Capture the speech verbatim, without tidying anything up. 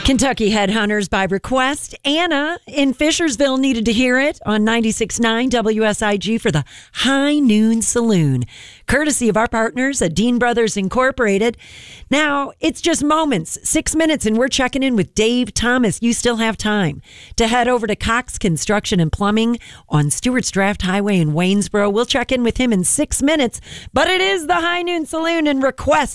Kentucky Headhunters by request. Anna in Fishersville needed to hear it on ninety-six point nine W S I G for the High Noon Saloon, courtesy of our partners at Dean Brothers Incorporated. Now, it's just moments, six minutes, and we're checking in with Dave Thomas. You still have time to head over to Cox Construction and Plumbing on Stewart's Draft Highway in Waynesboro. We'll check in with him in six minutes, but it is the High Noon Saloon and request.